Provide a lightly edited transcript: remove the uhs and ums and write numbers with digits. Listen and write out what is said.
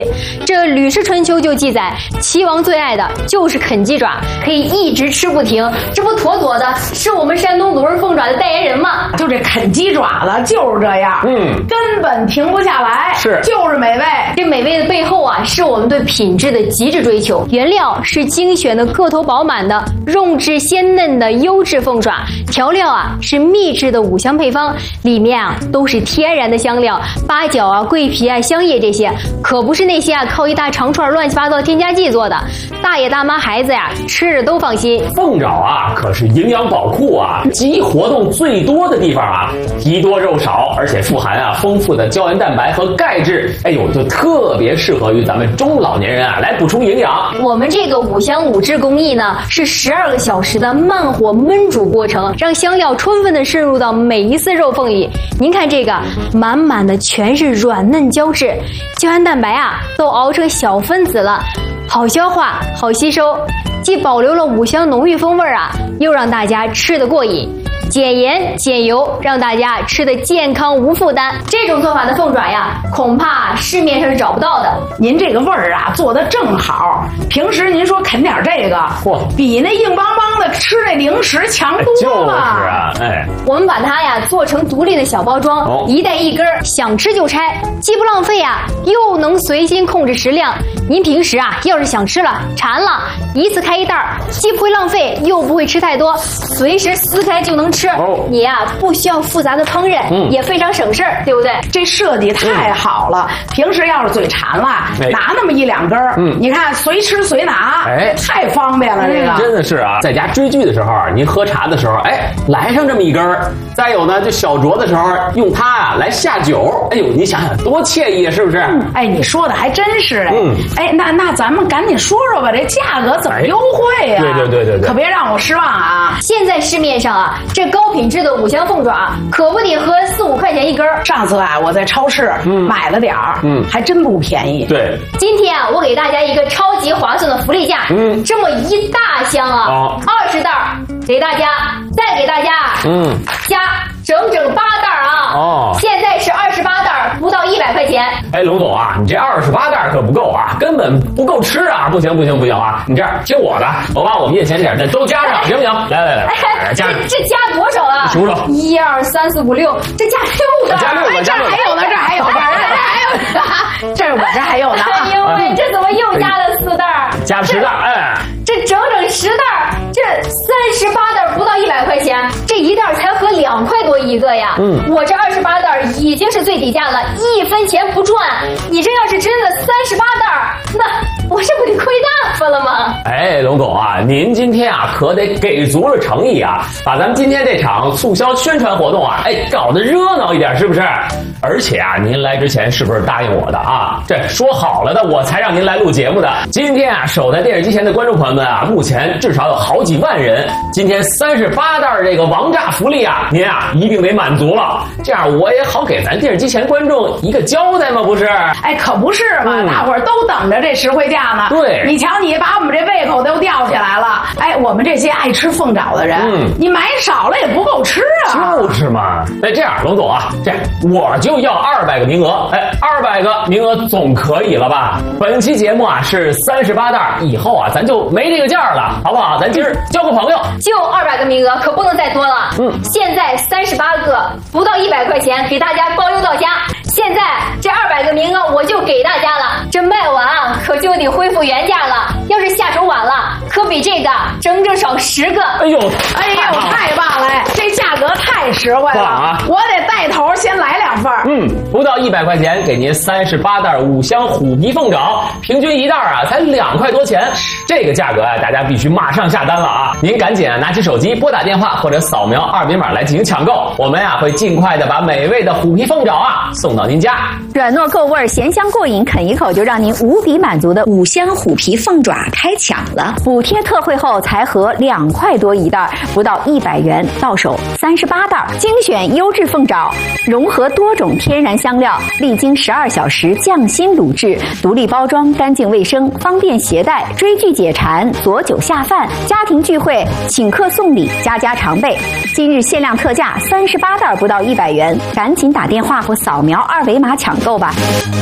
这《吕氏春秋》就记载，齐王最爱的就是啃鸡爪，可以一直吃不停。这不妥妥的是我们山东鲁味凤爪的代言人吗？ 就这啃鸡爪子就是这样，根本停不下来，就是美味。 这美味的背后啊，是我们对品质的极致追求。原料是精选的个头饱满的肉质鲜嫩的优质凤爪，调料啊是秘制的五香配方，里面啊都是天然的香料，八角啊、桂皮啊、香叶这些，可不是那些啊靠一大长串乱七八糟添加剂做的。大爷大妈孩子呀吃着都放心。 凤爪啊可是营养宝库啊，鸡活动最多的地方啊，皮多肉少，而且富含啊丰富的胶原蛋白和钙质，哎呦，就特别适合于咱们中老年人啊来补充营养。 我们这个五香五制工艺呢，是12个小时的慢火焖煮过程，让香料充分的渗入到每一丝肉缝里。您看这个满满的全是软嫩胶质，胶原蛋白啊都熬成小分子了，好消化好吸收，既保留了五香浓郁风味啊，又让大家吃得过瘾，减盐减油，让大家吃得健康无负担。这种做法的凤爪呀，恐怕市面上是找不到的。 您这个味儿啊做得正好，平时您说啃点这个，比那硬邦邦的吃那零食强多了。 就是啊，哎， 我们把它呀做成独立的小包装，一袋一根，想吃就拆，既不浪费啊，又能随心控制食量。您平时啊要是想吃了馋了，一次开一袋，既不会浪费，又不会吃太多，随时撕开就能吃。你呀不需要复杂的烹饪，也非常省事儿，对不对？ 这设计太好了。平时要是嘴馋了，拿那么一两根，你看随吃随拿，太方便了。这个真的是啊，在家追剧的时候，您喝茶的时候，来上这么一根。再有呢，就小酌的时候用它啊来下酒，哎呦，你想想多惬意啊，是不是？ 哎，你说的还真是哎。那咱们赶紧说说吧，这价格怎么优惠啊？对，可别让我失望啊！ 现在市面上啊，这高品质的五香凤爪可不得合4、5块钱一根。 上次啊，我在超市买了点儿，还真不便宜。 对， 今天啊，我给大家一个超级划算的福利价，这么一大箱啊，20袋给大家，再给大家，加整8袋啊！现在是28袋，不到100块钱。 哎，龙总啊，你这28袋可不够啊，根本不够吃啊！不行啊！你这样听我的，我把我面前点的都加上，行不行？来，加上。 这加多少啊？ 数数 ，1、2、3、4、5、6，这加6个。 加6个， 这还有呢，这还有呢，这我这还有呢。 哎呦喂，这怎么又加了4袋？ 加10袋， 这整10袋，这38袋不到100块钱，这一袋才合2块多一个呀。我这28袋已经是最低价了，1分钱不赚。你这要是真的38袋，那我这不得亏大发了吗？ 哎，龙总啊，您今天啊可得给足了诚意啊，把咱们今天这场促销宣传活动啊，搞得热闹一点，是不是？而且啊，您来之前是不是答应我的啊？这说好了的，我才让您来录节目的。今天啊，守在电视机前的观众朋友们啊，目前至少有好几万人。今天38袋这个王炸福利啊，您啊一定得满足了，这样我也好给咱电视机前观众一个交代嘛，不是？ 哎，可不是嘛，大伙儿都等着这实惠价呢。 对， 你瞧，你把我们这胃口都吊起来了。哎，我们这些爱吃凤爪的人，你买少了也不够吃啊。 就是嘛。那这样，龙总啊，这样我就要200个名额。200个名额总可以了吧？本期节目啊是38袋，以后啊咱就没这个价了，好不好？咱今儿交个朋友， 就200个名额，可不能再多了。现在38个，不到100块钱，给大家包邮到家。现在这200个名额我就给大家了，这卖完啊可就得恢复原价了。要是下手晚了，可比这个整整少10个。 哎呦，太棒了！这价格太实惠了，我得带头先来2份。 不到100块钱，给您38袋五香虎皮凤爪，平均一袋啊才2块多钱。这个价格啊，大家必须马上下单了啊！您赶紧拿起手机拨打电话或者扫描2维码来进行抢购，我们会尽快的把美味的虎皮凤爪送到您家。 软糯够味，咸香过瘾，啃一口就让您无比满足的五香虎皮凤爪开抢了！补贴特惠后才合2块多一袋，不到100元，到手38袋，精选优质凤爪，融合多种天然香料，历经12小时匠心卤制，独立包装，干净卫生，方便携带，追剧解馋，佐酒下饭，家庭聚会请客送礼，家家常备。今日限量特价38袋不到100元，赶紧打电话或扫描2维码抢购吧。